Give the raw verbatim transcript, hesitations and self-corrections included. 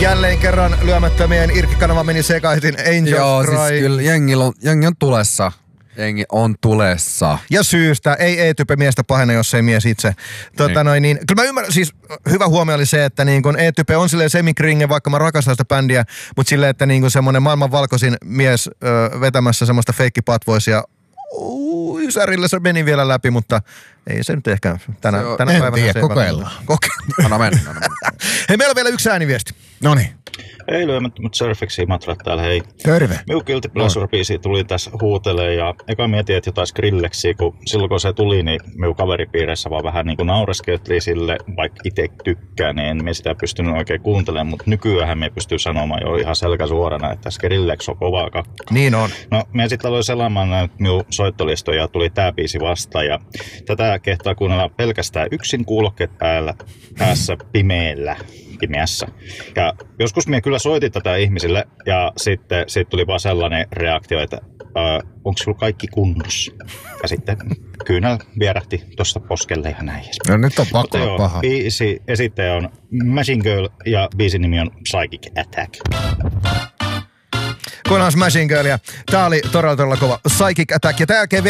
Jälleen kerran lyömättömien Irkki-kanava meni sekaisin. Angels Joo, Cry. siis kyllä jengi on, jengi on tulessa. Jengi on tulessa. Ja syystä. Ei E-Type miestä pahene, jos ei mies itse. Tota noin, niin, kyllä mä ymmärrän, siis hyvä huomio oli se, että niin kun E-Type on silleen semikringe, vaikka mä rakastan sitä bändiä, mutta silleen, että niin kun semmonen maailman valkoisin mies ö, vetämässä semmoista feikkipatvoisia. Ysärillä se meni vielä läpi, mutta ei se nyt ehkä tänä, se on, tänä en päivänä. tiedä, kokeillaan. Kokeillaan. Anna mennä, anna mennä. Hei, meillä on vielä yksi ääniviesti. Noniin. Ei lyömättömät Surfiksi Matrat täällä, hei. Terve. Minun Guilty Pleasure-biisi tuli tässä huutelee ja eka mietin, että jotain Skrillexia, kun silloin kun se tuli, niin minun kaveripiirissä vaan vähän niin kuin naureskettiin sille, vaikka itse tykkään, niin en me sitä pystynyt oikein kuuntelemaan, mutta nykyään me pystyy sanomaan jo ihan selkä suorana, että Skrillex on kovaa kakkaa. Niin on. No, me sitten aloin selaamaan näitä minun soittolistoja ja tuli tää biisi vastaan ja tätä kehtaa kuunnella pelkästään yksin kuulokkeet päällä, päässä pimeällä. Pimeässä. Ja joskus minä kyllä soitin tätä ihmisille ja sitten siitä tuli vaan sellainen reaktio, että äh, onko sulla kaikki kunnossa? Ja sitten kyynel vierähti tuosta poskelle ja näin. No nyt on pakko olla paha. Biisi esittäjä on Machine Girl ja biisin nimi on Psychic Attack. Kuunnellaan Machine Girlia. Tää oli todella todella kova Psychic Attack ja tää jälkeen